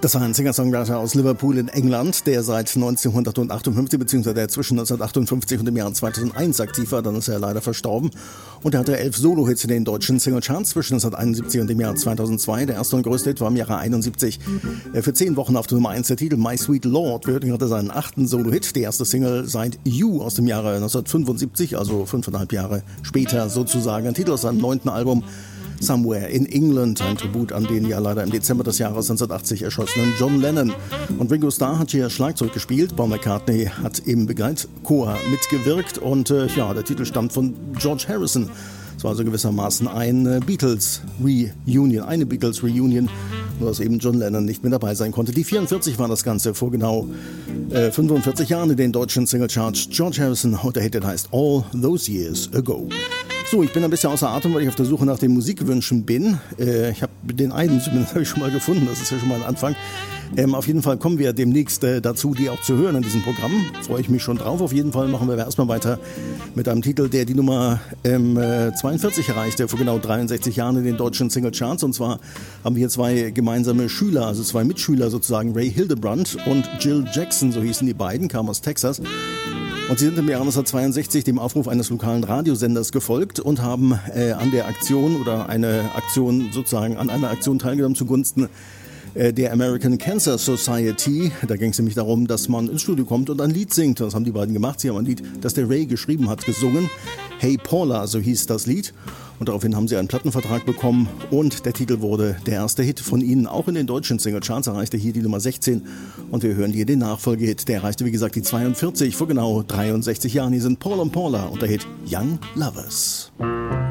Das war ein Singer-Songwriter aus Liverpool in England, der seit 1958 bzw. zwischen 1958 und dem Jahr 2001 aktiv war. Dann ist er leider verstorben. Und er hatte 11 Solo-Hits in den deutschen Singlecharts zwischen 1971 und dem Jahr 2002. Der erste und größte Hit war im Jahre 71. Für 10 Wochen auf der Nummer 1 der Titel My Sweet Lord. Wir hörten gerade seinen 8. Solo-Hit, die erste Single seit You aus dem Jahre 1975, also 5,5 Jahre später sozusagen. Ein Titel aus seinem 9. Album Somewhere in England, ein Tribut an den ja leider im Dezember des Jahres 1980 erschossenen John Lennon. Und Ringo Starr hat hier Schlagzeug gespielt, Paul McCartney hat im Begleitchor mitgewirkt und der Titel stammt von George Harrison. Es war also gewissermaßen eine Beatles-Reunion, nur dass eben John Lennon nicht mehr dabei sein konnte. Die 44 war das Ganze vor genau 45 Jahren in den deutschen Singlecharts. George Harrison und der Hit, der heißt All Those Years Ago. So, ich bin ein bisschen außer Atem, weil ich auf der Suche nach den Musikwünschen bin. Ich habe den einen zumindest habe ich schon mal gefunden, das ist ja schon mal ein Anfang. Auf jeden Fall kommen wir demnächst dazu, die auch zu hören in diesem Programm. Freue ich mich schon drauf. Auf jeden Fall machen wir erstmal weiter mit einem Titel, der die Nummer 42 erreichte, vor genau 63 Jahren in den deutschen Singlecharts. Und zwar haben wir hier zwei gemeinsame Schüler, also zwei Mitschüler sozusagen, Ray Hildebrandt und Jill Jackson, so hießen die beiden, kamen aus Texas. Und sie sind im Jahr 1962 dem Aufruf eines lokalen Radiosenders gefolgt und haben an der Aktion oder an einer Aktion teilgenommen zugunsten der American Cancer Society. Da ging es nämlich darum, dass man ins Studio kommt und ein Lied singt. Das haben die beiden gemacht. Sie haben ein Lied, das der Ray geschrieben hat, gesungen. Hey Paula, so hieß das Lied. Und daraufhin haben sie einen Plattenvertrag bekommen und der Titel wurde der erste Hit von ihnen. Auch in den deutschen Singlecharts erreichte hier die Nummer 16. Und wir hören hier den Nachfolgehit. Der erreichte, wie gesagt, die 42 vor genau 63 Jahren. Hier sind Paul und Paula und der Hit Young Lovers.